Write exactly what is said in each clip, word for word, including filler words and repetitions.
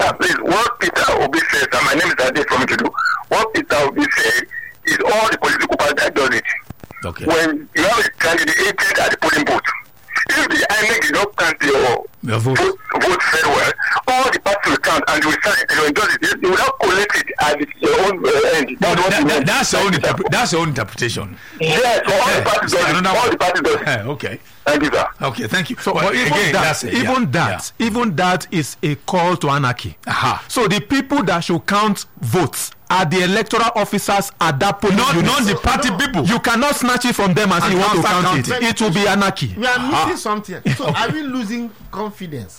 Uh, please, what Peter Obi says, and my name is Ade from Ijudu, what Peter Obi said is all the political parties that does it. Okay. When you have a candidate agent at the polling booth, if the I N E C did not count your, your vote. vote, vote very well, all the parties will count and they will sign it. They will endorse it. You will not collect it at your own uh, end. No, That's, that, that, that's, your own interpre- that's your own interpretation. Yes, so all Yeah. the parties does it. All the parties does it. Yeah, okay. Thank you, sir. Okay, thank you. So, well, but even again, that, that's it. even yeah. that, yeah. even that is a call to anarchy. Aha. So the people that should count votes are the electoral officers at that polling Not, unit. not the party No. people. You cannot snatch it from them and say And you want to count- count it. count It will be anarchy. We are Ah. missing something. So are we losing confidence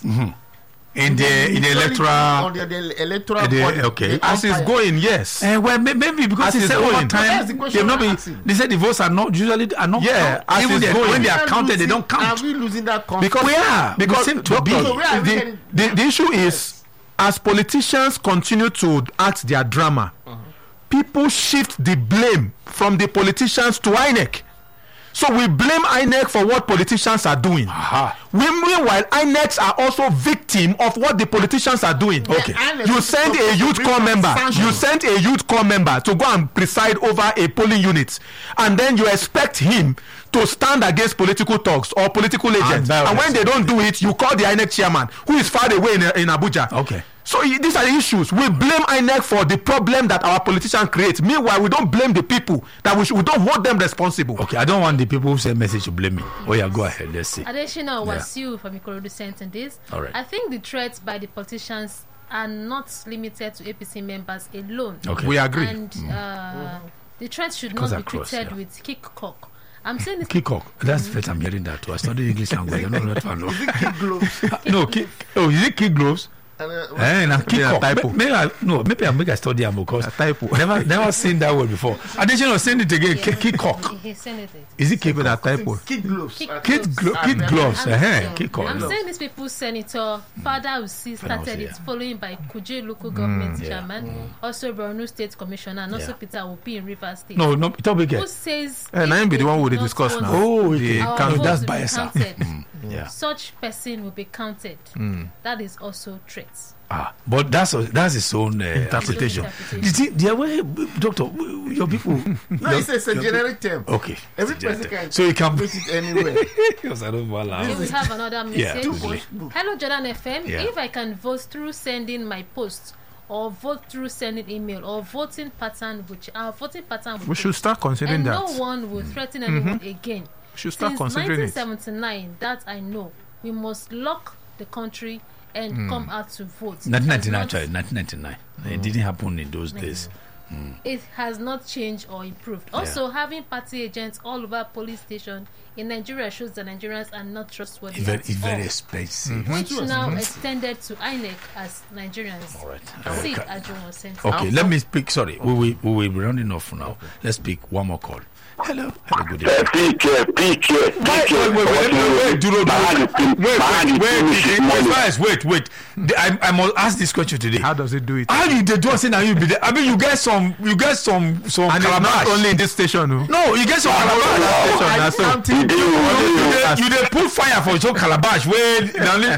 in the in the electoral. on the, the electoral the- body? okay. the As it's umpire? going, yes. Uh, well, may- maybe because As they it's said going. over That's the time, question they've not I'm been. asking. They said the votes are not usually are not. Yeah, count. as Even it's they, going. when they We are are counted, they losing- don't count. Are we losing that confidence? Because We are. We because seem to doctor, be. So where are we the, getting- the, the issue is as politicians continue to act their drama, people shift the blame from the politicians to I N E C. So we blame I N E C for what politicians are doing. Aha. We, meanwhile, I N E Cs are also victim of what the politicians are doing. Okay. You I N E C send is a supposed to youth bring corps back member. sanction. You send a youth corps member to go and preside over a polling unit, and then you expect him to stand against political thugs or political agents. violence. And when they don't do it, you call the I N E C chairman, who is far away in, in Abuja. Okay. So i- these are the issues. We blame I N E C for the problem that our politicians create. Meanwhile, we don't blame the people. That we, should, we don't hold them responsible. Okay, I don't want the people who send message to blame me. Oh yeah, go ahead. Let's see. Additional was you from Ikorodu sent in this. All right. I think the threats by the politicians are not limited to A P C members alone. Okay. We agree. And uh, the threats should Goes not be across, treated yeah. with kick cock. I'm saying this. Kikok. That's the first I'm hearing that too. I studied English language. I don't know that one. Is it kid gloves? No, kick. Oh, is it kick gloves? And, uh, Eh, na kick Yeah, up. typo. Maybe I, no, maybe I make a study am because A typo. never never seen that word before. Additional, send it again. Yeah. Kick cock. He, he sent it. Is it kick With that typo. kid gloves. Kick Uh, Kid, glo- Ah, kid very gloves. I'm, Uh-huh. saying- Kick I'm on. saying these people, Senator Father Usi started yeah. it, following by Kuje local government yeah. chairman, also Borno State Commissioner, and also Yeah. Peter Obi in Rivers State. No, no, topic Who again. says Eh, na him be the one we dey if discuss not now. want Oh, The okay. our count- votes that's to be biased. counted, Yeah. such person will be counted. That is also threats. Ah, but that's that's his own uh, Interpretation. interpretation. You see, the way, doctor, your people. No, it's, it's a generic term. Okay. Every It's a person generic. can So you can put it anywhere. Because I don't want Okay, we have another Yeah, message. totally. Hello, Jordan F M. Yeah. If I can vote through sending my post, or vote through sending email, or voting pattern, which our voting pattern, We should start considering and that. no one will threaten anyone again. We should start Since considering nineteen it. seventy-nine, that I know, we must lock the country and come out to vote. It nineteen has ninety-nine, not- actually, nineteen ninety-nine. It didn't happen in those days. It has not changed or improved. Also, having party agents all over police station in Nigeria shows that Nigerians are not trustworthy. It's very, at it's very all. expensive. Which now extended to I N E C as Nigerians. All right. Sid Okay. Ajo was sent. Okay, let me speak. Sorry, we will we will be rounding off for now. Let's speak one more call. Hello, hello, good Uh, evening. P K, P K, Wait, wait, wait, wait, wait, wait, Duro, Duro. Wait, wait, wait, wait, wait, wait, wait. The- I, I must ask this question today. How does it do it? How you they do say now you be there? I mean, you get some, you get some, some And it's not calabash. only in this station. No. No, you get some calabash. Station, I that's all. counting You, you, dey- you dey put fire for some calabash. Wait,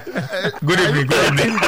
good evening, good evening.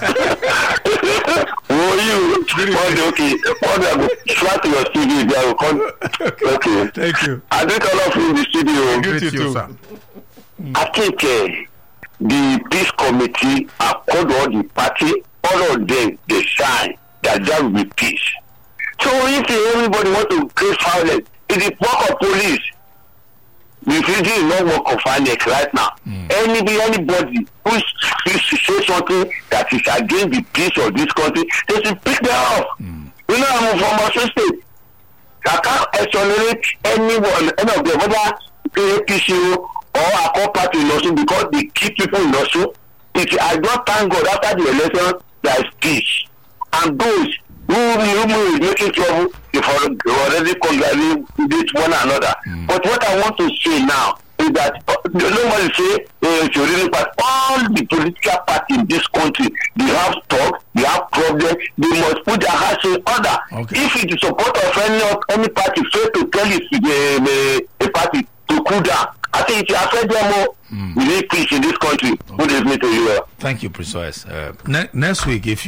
Oh, you. Oh, okay. Oh, they will flat to your studio. They will come. Okay. Thank you. I think all of you in the studio. Good. Greet you you, too. sir. I think uh, the peace committee accord all the party, all of them, they sign that there will be peace. So if everybody want to create violence, it is work of police. The city is not work of I N E C right now. Mm. Anybody, anybody who say something that is against the peace of this country, they should pick them up. Mm. You know, I'm from Osun State. I can't exonerate anyone, any of the other A P C or Accord party in Osun because they keep people in Osun. It, I don't thank God after the election there is peace. And those who who is making trouble, they already congratulate one another. Mm. But what I want to say now is that uh, nobody say uh, to really pass. All the political parties in this country, they have talk, they have problems, they must put their house in order. Okay. If it is support of any of any party, fail to tell it to the, the, the party to cool down. I think it will affect them more. Mm. We need peace in this country. Okay. Good evening to you. Thank you, Prince. Uh, ne- next week, if